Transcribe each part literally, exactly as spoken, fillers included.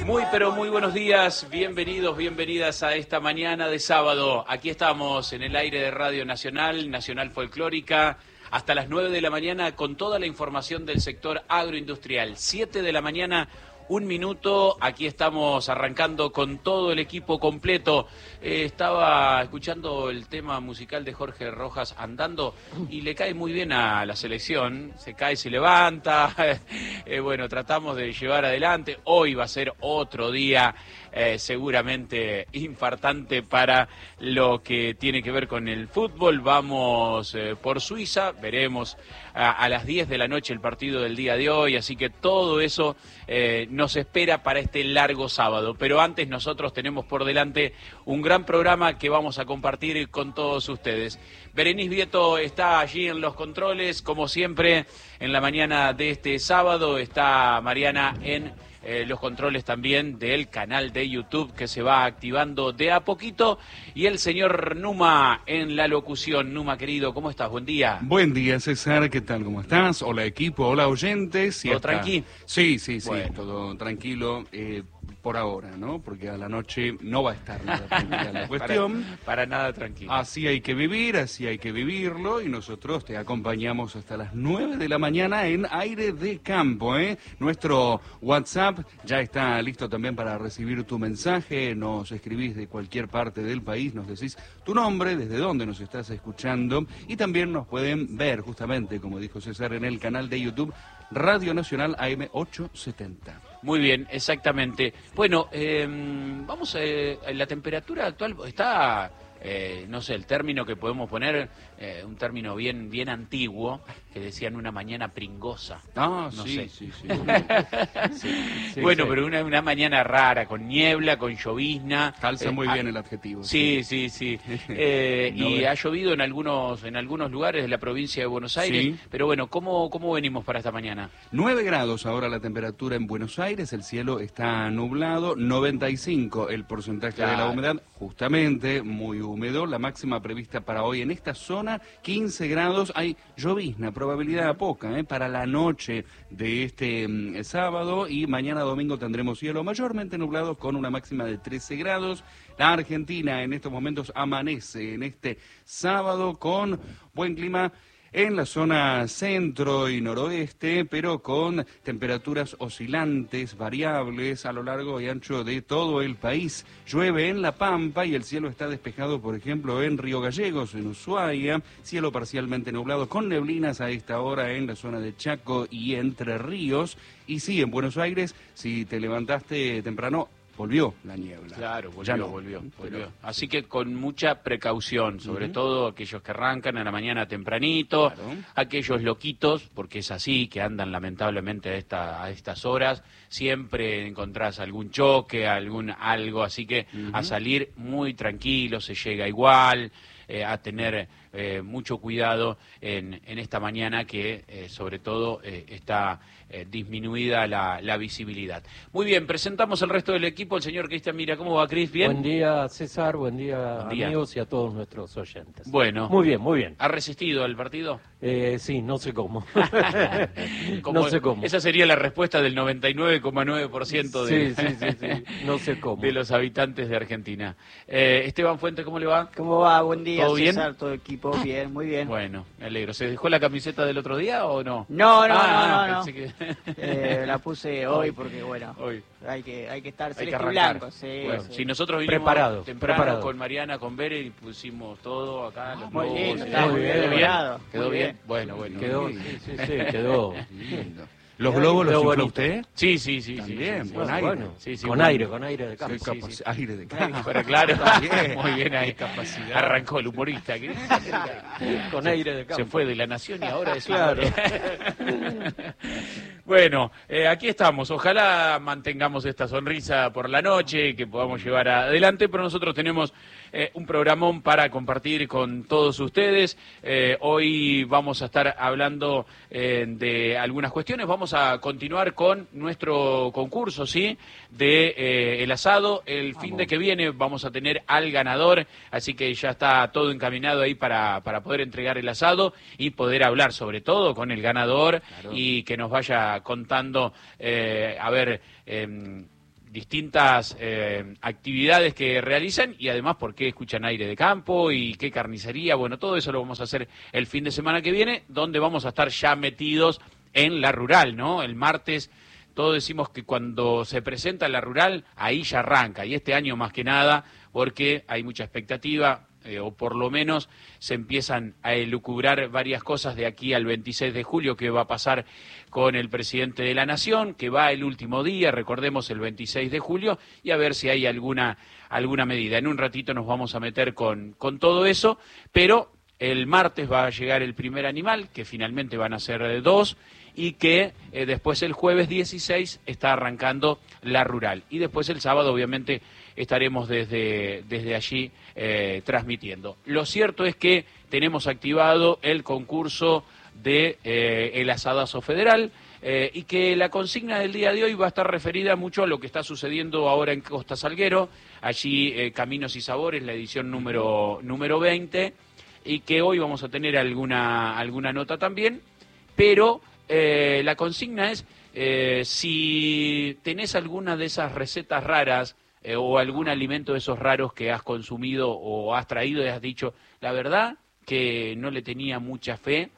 Muy, pero muy buenos días, bienvenidos, bienvenidas a esta mañana de sábado. Aquí estamos en el aire de Radio Nacional, Nacional Folclórica, hasta las nueve de la mañana con toda la información del sector agroindustrial. siete de la mañana, un minuto, aquí estamos arrancando con todo el equipo completo. Eh, estaba escuchando el tema musical de Jorge Rojas, Andando, y le cae muy bien a la selección, se cae, se levanta, eh, bueno, tratamos de llevar adelante. Hoy va a ser otro día eh, seguramente infartante para lo que tiene que ver con el fútbol. Vamos eh, por Suiza, veremos a, a las diez de la noche el partido del día de hoy, así que todo eso eh, nos espera para este largo sábado. Pero antes nosotros tenemos por delante un gran programa que vamos a compartir con todos ustedes. Berenice Vieto está allí en los controles, como siempre, en la mañana de este sábado. Está Mariana en eh, los controles también del canal de YouTube que se va activando de a poquito. Y el señor Numa en la locución. Numa, querido, ¿cómo estás? Buen día. Buen día, César, ¿qué tal? ¿Cómo estás? Hola, equipo, hola, oyentes. ¿Todo tranquilo? Sí, sí, sí, bueno. Todo tranquilo. Eh, por ahora, ¿no? Porque a la noche no va a estar nada tranquila la cuestión. Para, para nada tranquilo. Así hay que vivir, así hay que vivirlo, y nosotros te acompañamos hasta las nueve de la mañana en Aire de Campo, ¿eh? Nuestro WhatsApp ya está listo también para recibir tu mensaje. Nos escribís de cualquier parte del país, nos decís tu nombre, desde dónde nos estás escuchando, y también nos pueden ver, justamente, como dijo César, en el canal de YouTube Radio Nacional A M ochocientos setenta. Muy bien, exactamente. Bueno, eh, vamos a... Eh, la temperatura actual está... Eh, no sé, el término que podemos poner, eh, un término bien bien antiguo, que decían una mañana pringosa. Ah, no sí, sé. sí, sí, sí, sí. Bueno, sí. pero una, una mañana rara, con niebla, con llovizna. Calza eh, muy ah, bien el adjetivo. Sí, sí, sí. sí. Eh, no, y eh. ha llovido en algunos en algunos lugares de la provincia de Buenos Aires. Sí. Pero bueno, ¿cómo, ¿cómo venimos para esta mañana? nueve grados ahora la temperatura en Buenos Aires, el cielo está nublado, noventa y cinco el porcentaje claro. de la humedad, justamente muy húmedo. La máxima prevista para hoy en esta zona, quince grados, hay llovizna, probabilidad poca, ¿eh? Para la noche de este mm, sábado, y mañana domingo tendremos cielo mayormente nublado con una máxima de trece grados. La Argentina en estos momentos amanece en este sábado con buen clima en la zona centro y noroeste, pero con temperaturas oscilantes, variables a lo largo y ancho de todo el país. Llueve en La Pampa y el cielo está despejado, por ejemplo, en Río Gallegos, en Ushuaia, cielo parcialmente nublado con neblinas a esta hora en la zona de Chaco y Entre Ríos. Y sí, en Buenos Aires, si te levantaste temprano, volvió la niebla. Claro, volvió, ya no, volvió, volvió. Pero, Así que con mucha precaución, sobre uh-huh. todo aquellos que arrancan a la mañana tempranito, claro. aquellos loquitos, porque es así, que andan lamentablemente a, esta, a estas horas, siempre encontrás algún choque, algún algo, así que uh-huh. a salir muy tranquilo, se llega igual, eh, a tener eh, mucho cuidado en, en esta mañana que eh, sobre todo eh, está eh, disminuida la, la visibilidad. Muy bien, presentamos el resto del equipo, el señor Cristian Mira. ¿Cómo va, Cris? ¿Bien? Buen día, César, buen día, buen día, amigos, y a todos nuestros oyentes. Bueno. Muy bien, muy bien. ¿Ha resistido el partido? Eh, sí, no sé cómo. ¿Cómo? No sé cómo. Esa sería la respuesta del noventa y nueve coma nueve por ciento de, sí, sí, sí, sí. No sé cómo. de los habitantes de Argentina. Eh, Esteban Fuente, ¿cómo le va? ¿Cómo va? Buen día, ¿Todo bien? César, todo equipo, bien, muy bien. Bueno, me alegro. ¿Se dejó la camiseta del otro día o no? No, no, ah, no, no. Pensé que... eh, la puse hoy porque, bueno, hoy. hay que hay que estar hay que celeste y blanco. Sí, bueno, sí. Si nosotros vinimos preparado, temprano preparado. con Mariana, con Bere, y pusimos todo acá. Los Muy globos, lindo, ¿eh? está muy bien, ¿Quedó bien? preparado, ¿Quedó muy bien? bien. Bueno, bueno. Quedó, sí, sí, sí, quedó lindo. ¿Los globos los quedó infló bonito. usted? Sí, sí, sí. También, sí, sí, buen sí. aire. Bueno, Sí, sí, con bueno. aire, con aire de campo. Sí, Sí, capac- sí. aire de campo. Pero claro, Bien. muy bien ahí. Capacidad. Arrancó el humorista. que- Con aire de campo. Se fue de La Nación y ahora es Claro. Bueno, eh, aquí estamos. Ojalá mantengamos esta sonrisa por la noche, que podamos llevar adelante, pero nosotros tenemos eh, un programón para compartir con todos ustedes. Eh, hoy vamos a estar hablando eh, de algunas cuestiones. Vamos a continuar con nuestro concurso, ¿sí? De eh, el asado. El fin de que viene vamos a tener al ganador, así que ya está todo encaminado ahí para, para poder entregar el asado y poder hablar sobre todo con el ganador, claro. Y que nos vaya contando, eh, a ver... Eh, distintas eh, actividades que realizan y además por qué escuchan Aire de Campo y qué carnicería. Bueno, todo eso lo vamos a hacer el fin de semana que viene, donde vamos a estar ya metidos en la rural, ¿no? El martes, todos decimos que cuando se presenta la rural, ahí ya arranca, y este año más que nada, porque hay mucha expectativa, eh, o por lo menos se empiezan a elucubrar varias cosas de aquí al veintiséis de julio, que va a pasar con el presidente de la Nación, que va el último día, recordemos el veintiséis de julio, y a ver si hay alguna, alguna medida. En un ratito nos vamos a meter con, con todo eso, pero el martes va a llegar el primer animal, que finalmente van a ser dos, y que eh, después el jueves dieciséis está arrancando la rural. Y después el sábado, obviamente, estaremos desde, desde allí eh, transmitiendo. Lo cierto es que tenemos activado el concurso de eh, el asadazo federal eh, y que la consigna del día de hoy va a estar referida mucho a lo que está sucediendo ahora en Costa Salguero, allí eh, Caminos y Sabores, la edición número, número veinte, y que hoy vamos a tener alguna, alguna nota también, pero eh, la consigna es eh, si tenés alguna de esas recetas raras eh, o algún alimento de esos raros que has consumido o has traído y has dicho, la verdad que no le tenía mucha fe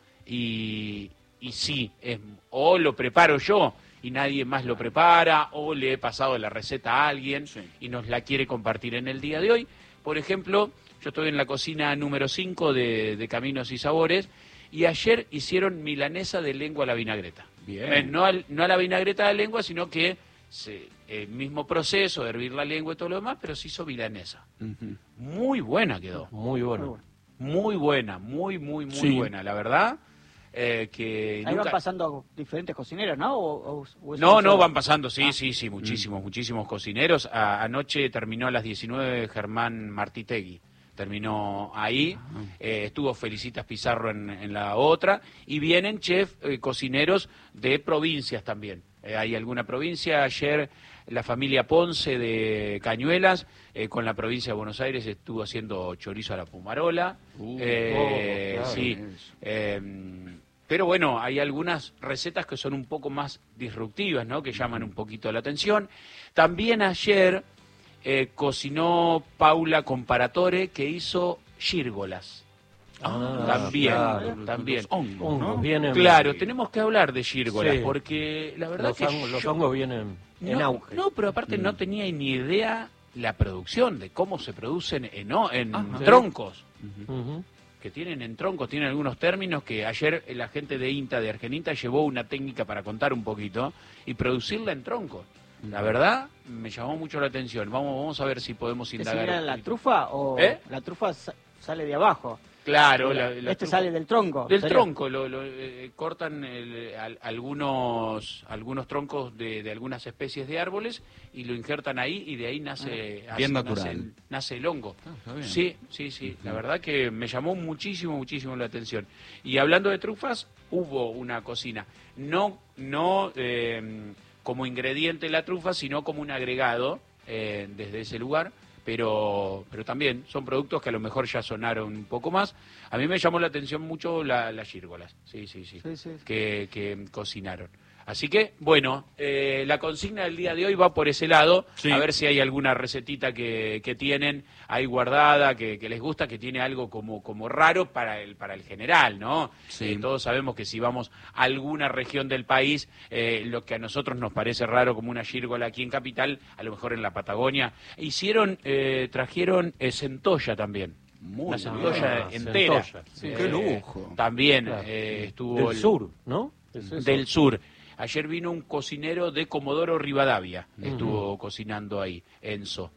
y, y sí, es, o lo preparo yo y nadie más lo prepara, o le he pasado la receta a alguien sí. y nos la quiere compartir en el día de hoy. Por ejemplo, yo estoy en la cocina número cinco de, de Caminos y Sabores, y ayer hicieron milanesa de lengua a la vinagreta. Bien. Eh, no, al, no a la vinagreta de lengua, sino que se, el mismo proceso de hervir la lengua y todo lo demás, pero se hizo milanesa. Uh-huh. Muy buena quedó. Muy buena. Muy buena, muy, muy, muy sí. buena, la verdad. Eh, que Ahí nunca... van pasando diferentes cocineros, ¿no? ¿O, o, o no, no, van pasando, sí, ah. sí, sí, muchísimos, mm. muchísimos cocineros. A, anoche terminó a las diecinueve Germán Martitegui. Terminó ahí, eh, estuvo Felicitas Pizarro en, en la otra, y vienen chef, eh, cocineros de provincias también. Eh, hay alguna provincia, ayer la familia Ponce de Cañuelas, eh, con la provincia de Buenos Aires, estuvo haciendo chorizo a la pumarola. Uh, eh, oh, claro, sí, eh, pero bueno, hay algunas recetas que son un poco más disruptivas, ¿no? Que llaman un poquito la atención. También ayer... Eh, cocinó Paula Comparatore, que hizo gírgolas. Ah, también, claro, también. Los hongos, ¿no? Vienen, claro, tenemos que hablar de gírgolas, sí. porque la verdad los que hongos, yo, los hongos vienen en no, auge. No, pero aparte mm. no tenía ni idea la producción, de cómo se producen en, en Ajá. troncos. Uh-huh. Uh-huh. Que tienen en troncos, tienen algunos términos que ayer la gente de INTA, de Argeninta, llevó una técnica para contar un poquito y producirla en troncos. La verdad, me llamó mucho la atención. Vamos, vamos a ver si podemos indagar. ¿Es la trufa o ¿Eh? la trufa sale de abajo? Claro. La, la este trufa, sale del tronco. Del ¿sería? tronco. Lo, lo, eh, cortan el, al, algunos algunos troncos de, de algunas especies de árboles y lo injertan ahí y de ahí nace, ah, bien nace, natural. nace, nace el hongo. Ah, sí, sí, sí. Uh-huh. La verdad que me llamó muchísimo, muchísimo la atención. Y hablando de trufas, hubo una cocina. No, no... Eh, como ingrediente la trufa, sino como un agregado eh, desde ese lugar, pero pero también son productos que a lo mejor ya sonaron un poco más. A mí me llamó la atención mucho la, las gírgolas, sí, sí, sí, sí, sí. Que, que cocinaron. Así que, bueno, eh, la consigna del día de hoy va por ese lado, sí. A ver si hay alguna recetita que, que tienen ahí guardada, que, que les gusta, que tiene algo como, como raro para el, para el general, ¿no? Sí. Eh, todos sabemos que si vamos a alguna región del país, eh, lo que a nosotros nos parece raro como una gírgola aquí en Capital, a lo mejor en la Patagonia, hicieron, eh, trajeron eh, centolla también. Muy la centolla ah, entera. Centolla. Sí, eh, qué lujo. También claro. eh, estuvo... Del el, sur, ¿no? ¿Es del sur. Ayer vino un cocinero de Comodoro Rivadavia, uh-huh. estuvo cocinando ahí, Enzo,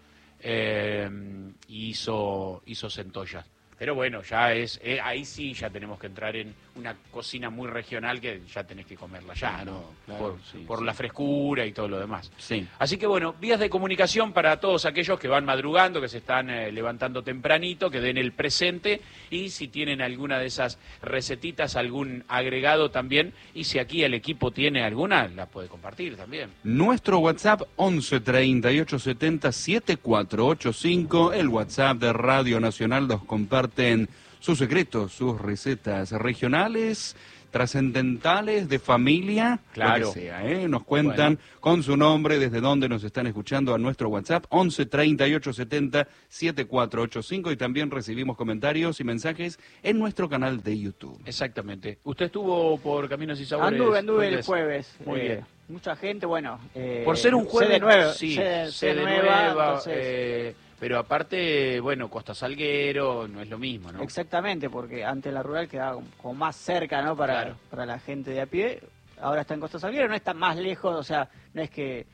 eh, y hizo, hizo centollas. Pero bueno, ya es, eh, ahí sí ya tenemos que entrar en una cocina muy regional que ya tenés que comerla ya, claro, ¿no? Claro, por sí, por sí. la frescura y todo lo demás. Sí. Así que bueno, vías de comunicación para todos aquellos que van madrugando, que se están eh, levantando tempranito, que den el presente, y si tienen alguna de esas recetitas, algún agregado también, y si aquí el equipo tiene alguna, la puede compartir también. Nuestro WhatsApp once treinta y ocho setenta setenta y cuatro ochenta y cinco, el WhatsApp de Radio Nacional, nos comparten sus secretos, sus recetas regionales. trascendentales, de familia, Claro. lo que sea, ¿eh? Nos cuentan con su nombre, desde dónde nos están escuchando a nuestro WhatsApp, once treinta y ocho setenta setenta y cuatro ochenta y cinco, y también recibimos comentarios y mensajes en nuestro canal de YouTube. Exactamente. ¿Usted estuvo por Caminos y Sabores? Anduve, anduve el Jueves? jueves. Muy eh, bien. Mucha gente, bueno. Eh, Por ser un jueves, sede nueva, sí, sede, sede sede nueva, nueva, entonces, eh, pero aparte, bueno, Costa Salguero no es lo mismo, ¿no? exactamente, porque antes la rural quedaba como más cerca, ¿no? Para, Claro. para la gente de a pie. Ahora está en Costa Salguero, no está más lejos, o sea, no es que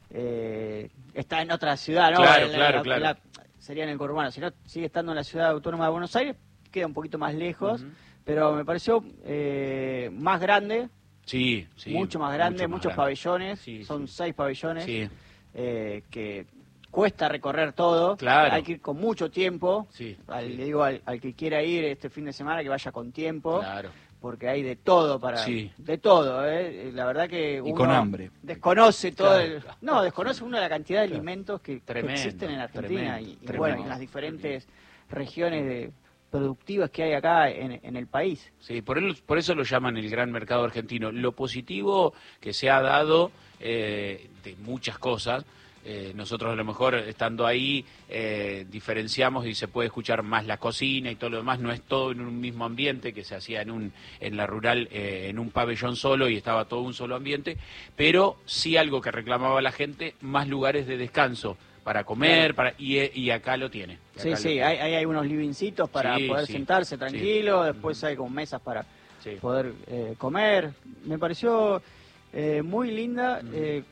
eh, está en otra ciudad, ¿no? Claro, En la- claro, la- claro. la- sería en el conurbano, sino sigue estando en la ciudad autónoma de Buenos Aires, queda un poquito más lejos, Ujú. pero me pareció eh, más grande, Sí, sí. mucho más grande, mucho más muchos grande. pabellones, Sí, son sí. seis pabellones, Sí, eh, que cuesta recorrer todo, Claro. hay que ir con mucho tiempo, sí. al- sí, le digo al, al que quiera ir este fin de semana que vaya con tiempo, Claro. porque hay de todo para Sí. de todo, ¿eh? La verdad que uno con hambre. desconoce todo Claro. el, no, desconoce uno la cantidad de alimentos que, que Tremendo, existen en Argentina tremendo, y, y tremendo. bueno, en las diferentes regiones de- productivas que hay acá en, en el país. Sí, por, el- por eso lo llaman el gran mercado argentino. Lo positivo que se ha dado eh, de muchas cosas, eh, nosotros a lo mejor estando ahí eh, diferenciamos y se puede escuchar más la cocina y todo lo demás, no es todo en un mismo ambiente que se hacía en un en la rural, eh, en un pabellón solo y estaba todo un solo ambiente, pero sí algo que reclamaba la gente, más lugares de descanso para comer, para y, y acá lo tiene. Y Sí, acá sí, lo tiene. hay, hay hay unos livingcitos para Sí, poder sí, sentarse sí. tranquilo, después Ujú. hay como mesas para Sí. poder eh, comer. Me pareció eh, muy linda, Ujú. eh,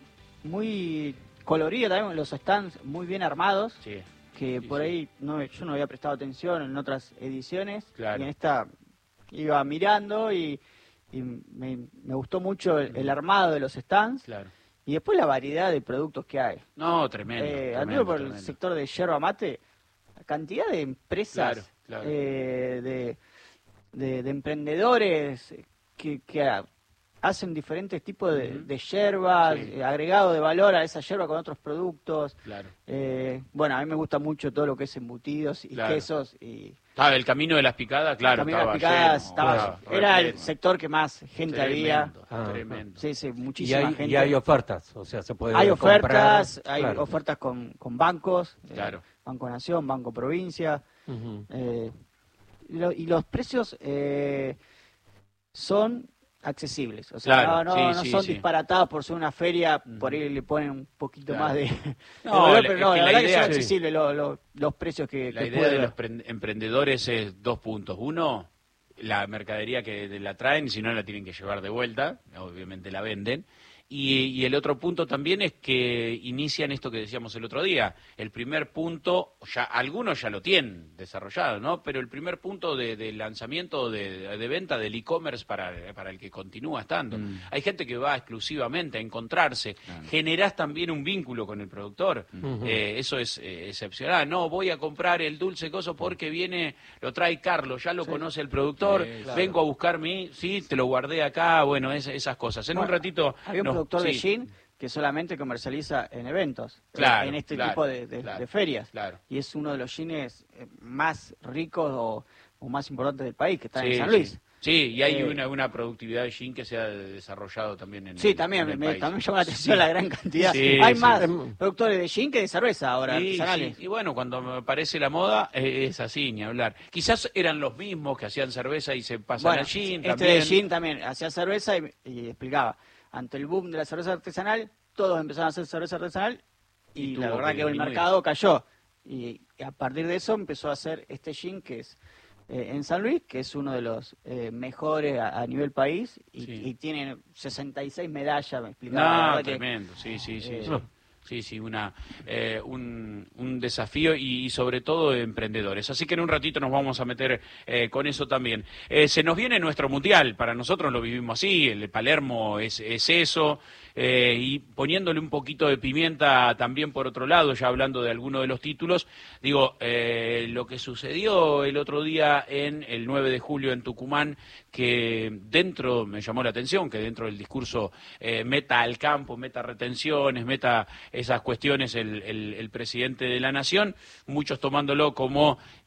muy colorida también, los stands muy bien armados, Sí, que Sí, por sí. ahí no, yo no había prestado atención en otras ediciones, Claro. y en esta iba mirando y, y me, me gustó mucho el, el armado de los stands, claro. y después la variedad de productos que hay. No, tremendo. Eh, tremendo, anduve por el tremendo. sector de yerba mate, la cantidad de empresas, Claro, claro. eh, de, de, de emprendedores que, que ha- hacen diferentes tipos de, Ujú. de yerbas, Sí. eh, agregado de valor a esa yerba con otros productos. Claro. Eh, bueno, a mí me gusta mucho todo lo que es embutidos y Claro. quesos y Ah, el camino de las picadas, claro, Camino de estaba las Picadas, lleno, estaba- estaba era el repleto. sector que más gente había. Tremendo, Ah, tremendo. Sí, sí, Y muchísima hay, gente. y hay ofertas, o sea, se puede Hay comprar, ofertas, hay claro. ofertas con, con bancos, eh, Claro. Banco Nación, Banco Provincia, Ujú. eh, y, lo- y los precios eh, son accesibles, o sea, Claro, no, no, sí, no sí, son sí. disparatados por ser una feria, por Ujú. ahí le ponen un poquito Claro. más de, de No, valor, la- pero es no, que la la verdad que idea- son sí. accesibles lo- lo- los precios que, La que idea puede de ver. los pren- emprendedores es dos puntos. Uno, la mercadería que la traen, y si no la tienen que llevar de vuelta, obviamente la venden. Y, y el otro punto también es que inician esto que decíamos el otro día. El primer punto, ya algunos ya lo tienen desarrollado, ¿no? Pero el primer punto de, de lanzamiento de, de venta del e-commerce para, para el que continúa estando. Mm. Hay gente que va exclusivamente a encontrarse. Claro. Generás también un vínculo con el productor. Ujú. Eh, eso es eh, excepcional. No, voy a comprar el dulce coso porque viene, lo trae Carlos, ya lo Sí. conoce el productor, Sí, claro. vengo a buscar mi, sí, te lo guardé acá, bueno, es- esas cosas. En un Bueno, ratito... Había un nos- productor de sí, gin que solamente comercializa en eventos, Claro, en este claro, tipo de, de- claro, de ferias. Claro. Y es uno de los gines eh, más ricos o, o más importantes del país, que está en Sí, San sí. Luis. Sí, y hay Eh, una, una productividad de gin que se ha desarrollado también en Sí, el, también, en el me, país. también llama la atención Sí. la gran cantidad. Sí, Hay sí. más Em, productores de gin que de cerveza ahora, Sí, artesanales. sí. Y bueno, cuando me parece la moda, eh, es así, ni hablar. Quizás eran los mismos que hacían cerveza y se pasan Bueno, al gin este también. de gin también hacía cerveza y, y explicaba, ante el boom de la cerveza artesanal, todos empezaron a hacer cerveza artesanal y, Y la tuvo verdad que que, el disminuir. mercado cayó. Y, y a partir de eso empezó a hacer este gin que es eh, en San Luis, que es uno de los eh, mejores a, a nivel país y, Sí. y tiene sesenta y seis medallas, me explicaba. la No, verdad que- tremendo, sí, sí, sí. Eh, sí. Sí, sí, una, eh, un, un desafío y, y sobre todo de emprendedores. Así que en un ratito nos vamos a meter eh, con eso también. Eh, se nos viene nuestro mundial, para nosotros lo vivimos así, el Palermo es, es eso, eh, y poniéndole un poquito de pimienta también por otro lado, ya hablando de alguno de los títulos, digo, eh, lo que sucedió el otro día en el nueve de julio en Tucumán, que dentro, me llamó la atención, que dentro del discurso eh, meta al campo, meta retenciones, meta esas cuestiones el, el, el presidente de la Nación, muchos tomándolo como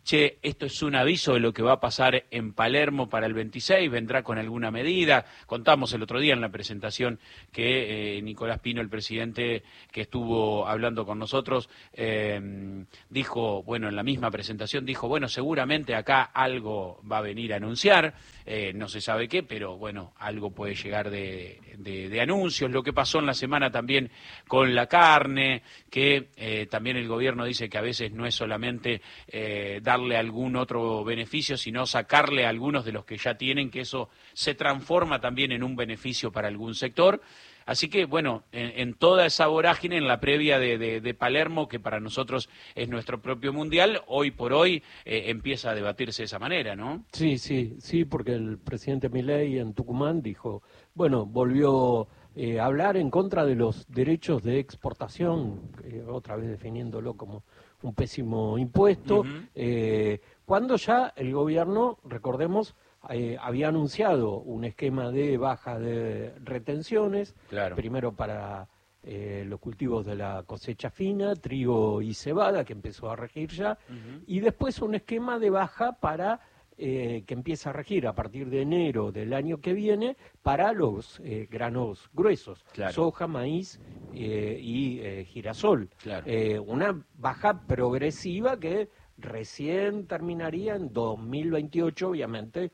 che, esto es un aviso de lo que va a pasar en Palermo para el veintiséis, vendrá con alguna medida. Contamos el otro día en la presentación que eh, Nicolás Pino, el presidente que estuvo hablando con nosotros, eh, dijo, bueno, en la misma presentación dijo, bueno, seguramente acá algo va a venir a anunciar, eh, no se sabe qué, pero bueno, algo puede llegar de, de, de anuncios. Lo que pasó en la semana también con la carne, que eh, también el gobierno dice que a veces no es solamente eh, darle algún otro beneficio, sino sacarle a algunos de los que ya tienen, que eso se transforma también en un beneficio para algún sector. Así que, bueno, en, en toda esa vorágine, en la previa de, de, de Palermo, que para nosotros es nuestro propio mundial, hoy por hoy eh, empieza a debatirse de esa manera, ¿no? Sí, sí, sí, porque el presidente Milei en Tucumán dijo, bueno, volvió eh, a hablar en contra de los derechos de exportación, eh, otra vez definiéndolo como un pésimo impuesto, uh-huh. eh, cuando ya el gobierno, recordemos, Eh, había anunciado un esquema de baja de retenciones, claro. primero para eh, los cultivos de la cosecha fina, trigo y cebada, que empezó a regir ya, uh-huh. y después un esquema de baja para eh, que empieza a regir a partir de enero del año que viene para los eh, granos gruesos, claro. soja, maíz eh, y eh, girasol. Claro. Eh, una baja progresiva que recién terminaría en dos mil veintiocho, obviamente,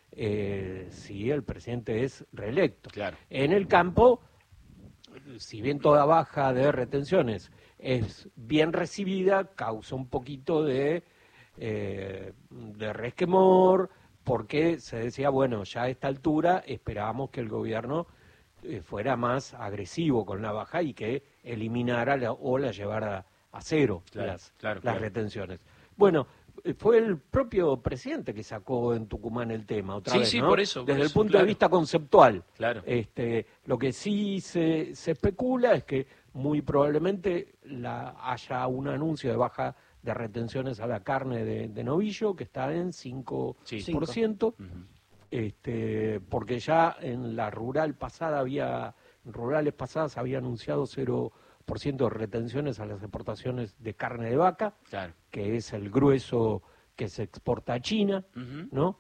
Eh, si el presidente es reelecto. Claro. En el campo, si bien toda baja de retenciones es bien recibida, causa un poquito de, eh, de resquemor, porque se decía, bueno, ya a esta altura esperábamos que el gobierno eh, fuera más agresivo con la baja y que eliminara la, o la llevara a cero claro, las, claro, las claro. retenciones. Bueno, fue el propio presidente que sacó en Tucumán el tema, otra sí, vez, sí, ¿no? por eso. Por Desde eso, el punto claro. de vista conceptual. Claro. Este, lo que sí se, se especula es que muy probablemente la, haya un anuncio de baja de retenciones a la carne de, de novillo, que está en cinco por ciento, sí. uh-huh. este, porque ya en la rural pasada había, en rurales pasadas había anunciado cero por ciento de retenciones a las exportaciones de carne de vaca, claro. que es el grueso que se exporta a China, uh-huh. ¿no?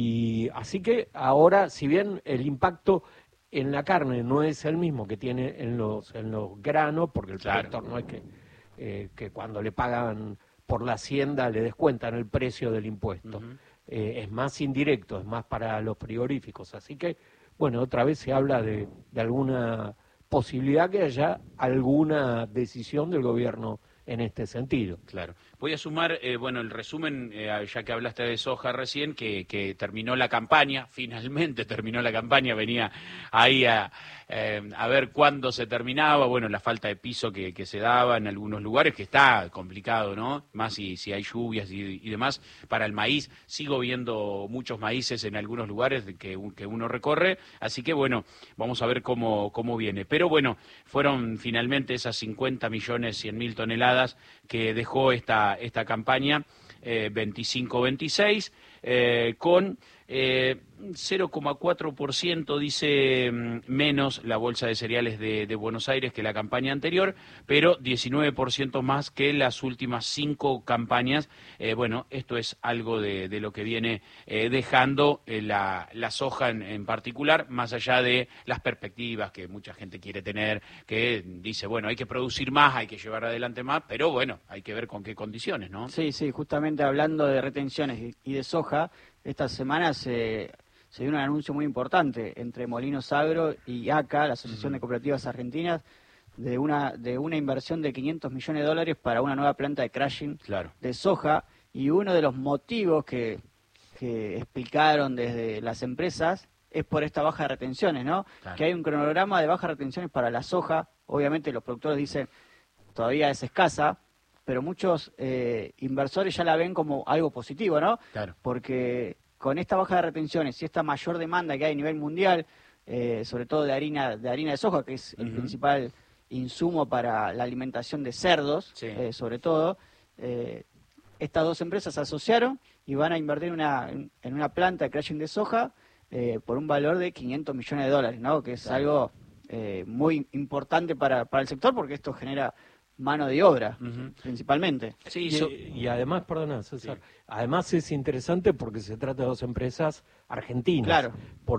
Y así que ahora, si bien el impacto en la carne no es el mismo que tiene en los en los granos, porque el claro. productor no es que, eh, que cuando le pagan por la hacienda le descuentan el precio del impuesto, uh-huh. eh, es más indirecto, es más para los frigoríficos, así que, bueno, otra vez se habla de, de alguna posibilidad que haya alguna decisión del gobierno en este sentido. Claro. Voy a sumar, eh, bueno, el resumen, eh, ya que hablaste de soja recién, que, que terminó la campaña, finalmente terminó la campaña, venía ahí a, eh, a ver cuándo se terminaba, bueno, la falta de piso que, que se daba en algunos lugares, que está complicado, ¿no? Más si, si hay lluvias y, y demás. Para el maíz, sigo viendo muchos maíces en algunos lugares que, que uno recorre, así que, bueno, vamos a ver cómo, cómo viene. Pero, bueno, fueron finalmente esas cincuenta millones cien mil toneladas que dejó esta, esta campaña eh, veinticinco veintiséis, eh, con eh, cero coma cuatro por ciento, dice, menos la bolsa de cereales de, de Buenos Aires que la campaña anterior, pero diecinueve por ciento más que las últimas cinco campañas. Eh, bueno, esto es algo de, de lo que viene eh, dejando eh, la, la soja en, en particular, más allá de las perspectivas que mucha gente quiere tener, que dice, bueno, hay que producir más, hay que llevar adelante más, pero bueno, hay que ver con qué condiciones, ¿no? Sí, sí, justamente hablando de retenciones y, y de soja, esta semana se, se dio un anuncio muy importante entre Molinos Agro y A C A, la Asociación de Cooperativas Argentinas, de una de una inversión de quinientos millones de dólares para una nueva planta de crushing claro. de soja, y uno de los motivos que, que explicaron desde las empresas es por esta baja de retenciones, ¿no? Claro. Que hay un cronograma de baja de retenciones para la soja, obviamente los productores dicen todavía es escasa, pero muchos eh, inversores ya la ven como algo positivo, ¿no? Claro. Porque con esta baja de retenciones y esta mayor demanda que hay a nivel mundial, eh, sobre todo de harina de harina de soja, que es el uh-huh. principal insumo para la alimentación de cerdos, sí. eh, sobre todo, eh, estas dos empresas se asociaron y van a invertir una, en una planta de crushing de soja eh, por un valor de quinientos millones de dólares, ¿no? Que es claro. algo eh, muy importante para, para el sector, porque esto genera mano de obra, Ujú. principalmente. Sí, Y, so- y además, perdona, César, Sí. además es interesante porque se trata de dos empresas argentinas, Claro.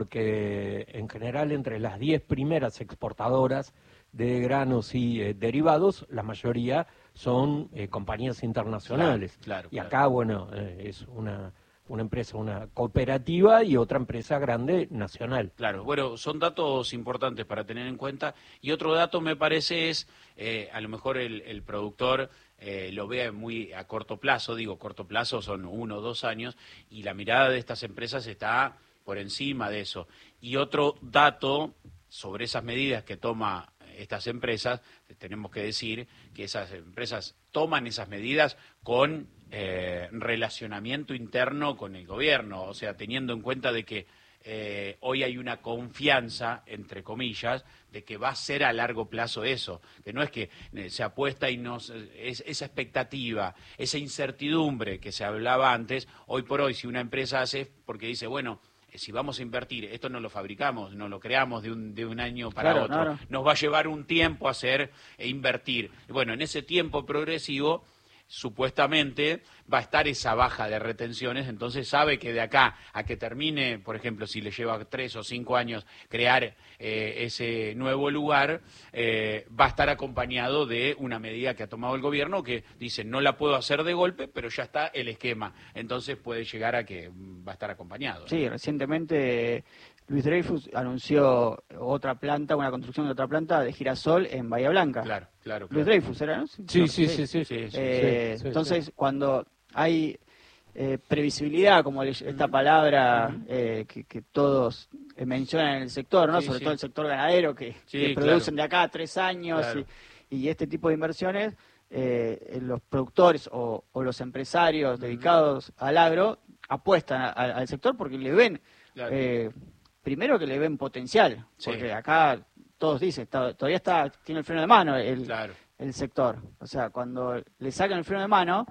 porque en general entre las diez primeras exportadoras de granos y eh, derivados, la mayoría son eh, compañías internacionales. Claro, claro, y claro. acá, bueno, eh, es una, una empresa, una cooperativa y otra empresa grande nacional. Claro, bueno, son datos importantes para tener en cuenta. Y otro dato me parece es, eh, a lo mejor el, el productor eh, lo vea muy a corto plazo, digo corto plazo son uno o dos años, y la mirada de estas empresas está por encima de eso. Y otro dato sobre esas medidas que toma estas empresas, tenemos que decir que esas empresas toman esas medidas con eh, relacionamiento interno con el gobierno, o sea, teniendo en cuenta de que eh, hoy hay una confianza, entre comillas, de que va a ser a largo plazo eso, que no es que eh, se apuesta y no se- es, esa expectativa, esa incertidumbre que se hablaba antes, hoy por hoy si una empresa hace, porque dice, bueno, eh, si vamos a invertir, esto no lo fabricamos, no lo creamos de un, de un año para Claro, otro, claro. nos va a llevar un tiempo hacer e invertir. Bueno, en ese tiempo progresivo, supuestamente va a estar esa baja de retenciones, entonces sabe que de acá a que termine, por ejemplo, si le lleva tres o cinco años crear eh, ese nuevo lugar, eh, va a estar acompañado de una medida que ha tomado el gobierno que dice no la puedo hacer de golpe, pero ya está el esquema, entonces puede llegar a que mm, va a estar acompañado, ¿no? Sí, recientemente eh, Luis Dreyfus anunció otra planta, una construcción de otra planta de girasol en Bahía Blanca. Claro, claro, Luis claro. Dreyfus era, ¿no? Sí, No, sí, sí, sí. sí, sí, Eh, sí, sí, entonces, cuando hay eh, previsibilidad, como le- esta palabra eh, que, que todos eh, mencionan en el sector, ¿no? Sí, Sobre sí. todo el sector ganadero, que, Sí, que claro. producen de acá a tres años Claro. y, y este tipo de inversiones, eh, los productores o, o los empresarios dedicados al agro apuestan a- a- al sector porque le ven, Claro. eh, primero que le ven potencial, Sí. porque acá todos dicen, está- todavía está tiene el freno de mano el, Claro. el sector. O sea, cuando le sacan el freno de mano,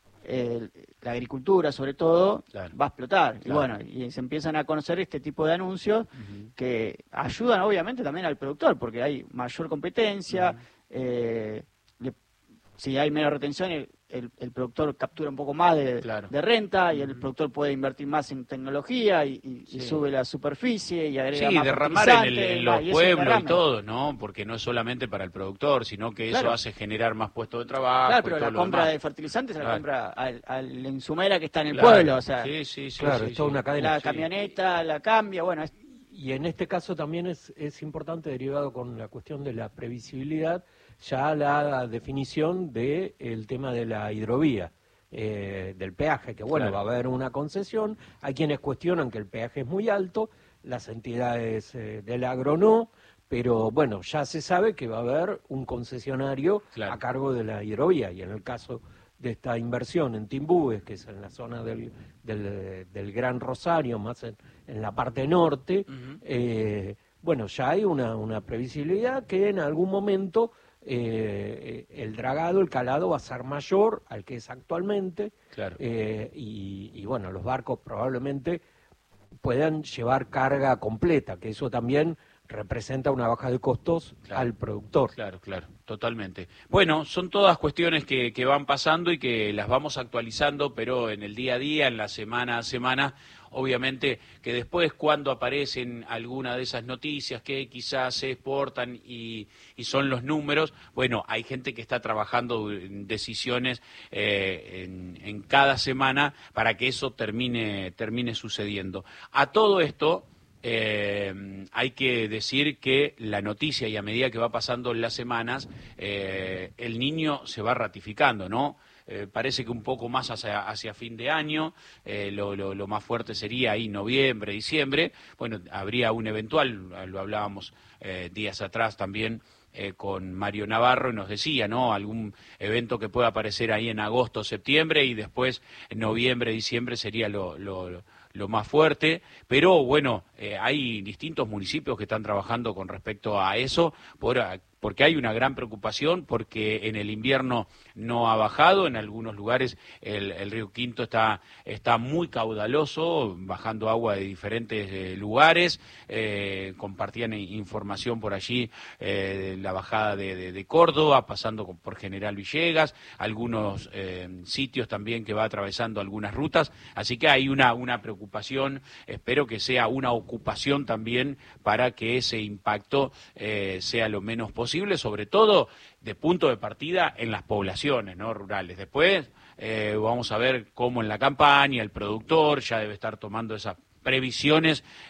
eh, la agricultura sobre todo Claro. va a explotar. Y Claro. bueno, y se empiezan a conocer este tipo de anuncios que ayudan obviamente también al productor, porque hay mayor competencia, eh, le- si hay menos retención, el, el- el productor captura un poco más de, Claro. de renta y el productor puede invertir más en tecnología y, y- y Sí. sube la superficie y agrega Sí, más derramar en, el- fertilizante, en más, los y eso pueblos y derrama. todo, ¿no? Porque no es solamente para el productor, sino que eso Claro. hace generar más puestos de trabajo. Claro, y pero todo la lo compra demás. de fertilizantes se la Claro. compra al, al insumera que está en el Claro. pueblo, o sea, Sí, sí, sí, Claro, sí, es toda sí. una cadena. la Sí. camioneta la cambia, bueno, es- Y en este caso también es, es importante, derivado con la cuestión de la previsibilidad, ya la definición del tema de la hidrovía, eh, del peaje, que bueno, Claro. va a haber una concesión. Hay quienes cuestionan que el peaje es muy alto, las entidades eh, del agro no, pero bueno, ya se sabe que va a haber un concesionario Claro. a cargo de la hidrovía, y en el caso de esta inversión en Timbúes, que es en la zona del, del, del Gran Rosario, más en, en la parte norte, Ujú. eh, bueno, ya hay una, una previsibilidad que en algún momento eh, el dragado, el calado va a ser mayor al que es actualmente, Claro. eh, y, y bueno, los barcos probablemente puedan llevar carga completa, que eso también representa una baja de costos Claro. al productor. Claro, claro, totalmente. Bueno, son todas cuestiones que, que van pasando y que las vamos actualizando, pero en el día a día, en la semana a semana, obviamente que después cuando aparecen alguna de esas noticias que quizás se exportan y, y son los números, bueno, hay gente que está trabajando en decisiones eh, en, en cada semana para que eso termine, termine sucediendo. A todo esto, Eh, hay que decir que la noticia, y a medida que va pasando las semanas, eh, el niño se va ratificando, ¿no? Eh, parece que un poco más hacia, hacia fin de año, eh, lo, lo, lo más fuerte sería ahí noviembre, diciembre. Bueno, habría un eventual, lo hablábamos eh, días atrás también, Eh, con Mario Navarro, y nos decía, ¿no? Algún evento que pueda aparecer ahí en agosto, septiembre, y después en noviembre, diciembre sería lo, lo, lo más fuerte. Pero bueno, eh, hay distintos municipios que están trabajando con respecto a eso, por a- porque hay una gran preocupación, porque en el invierno no ha bajado, en algunos lugares el, el río Quinto está, está muy caudaloso, bajando agua de diferentes eh, lugares, eh, compartían información por allí, eh, la bajada de, de, de Córdoba, pasando por General Villegas, algunos eh, sitios también que va atravesando algunas rutas, así que hay una, una preocupación, espero que sea una ocupación también para que ese impacto eh, sea lo menos posible, sobre todo de punto de partida en las poblaciones, ¿no?, rurales. Después eh, vamos a ver cómo en la campaña el productor ya debe estar tomando esas previsiones